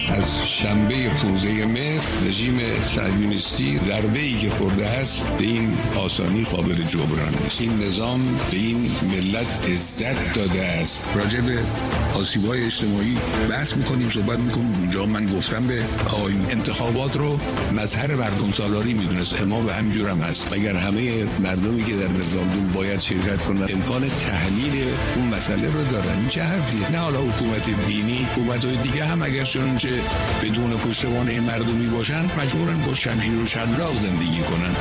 از شنبه 15 مهر رژیم صهیونیستی ضربه‌ای که خورده است به این آسانی قابل جبران نیست. این نظام به این ملت عزت داده است. راجع به آسیب‌های اجتماعی بحث می‌کنیم، صحبت می‌کنیم. اونجا من گفتم به آقایون انتخابات رو مظهر مردم سالاری می‌دونست. ما به همینجور هم هست. اگر همه مردمی که در رفراندوم باید شرکت کنند امکان تحلیل اون مسئله رو دارن، این چه حرفیه؟ نه حالا حکومت دینی، حکومت‌های دیگه هم اگر چنانچه بدون پشتوانه این مردمی باشن مجبورن با شمشیر و شلاق زندگی کنن.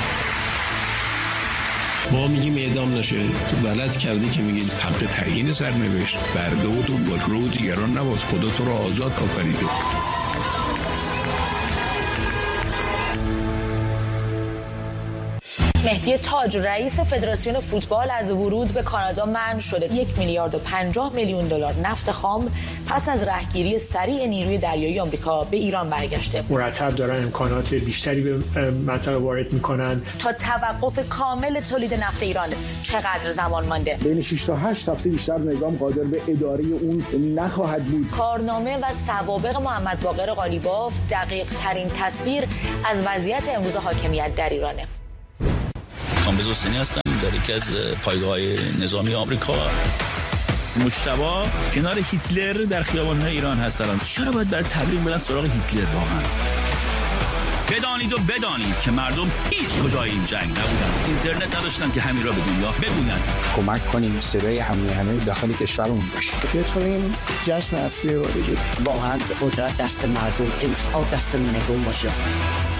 ما میگیم اعدام نشه، تو غلط کردی که میگید حق تعیین سرنوشت برده و تو با رو دیگران نباز. خدا تو رو آزاد آفریده. مهدی تاج رئیس فدراسیون فوتبال از ورود به کانادا منع شده. 1 میلیارد و 50 میلیون دلار نفت خام پس از رهگیری سریع نیروی دریایی آمریکا به ایران برگشته. مرتب دارن امکانات بیشتری به منطقه وارد میکنن. تا توقف کامل تولید نفت ایران چقدر زمان مانده؟ بین 6 تا 8 هفته بیشتر نظام قادر به اداره اون نخواهد بود. کارنامه و سوابق محمد باقر قالیباف دقیق ترین تصویر از وضعیت امروز حاکمیت در ایرانه. کامبیز حسینی هستم، در یکی از پایگاه‌های نظامی آمریکا. مجتبی کنار هیتلر در خیابان‌های ایران هست الان. چرا باید برای تبلیغ برن سراغ هیتلر واقعا؟ بدانید و بدانید که مردم هیچ کجای این جنگ نبودن. اینترنت نداشتن که همین را به دنیا بگوین. کمک کنیم صدای همه داخل کشورمون باشه. بتونیم جشن اصلی رو بگیریم. واقعا قدرت دست مردم، انصاف دست مردم باشه.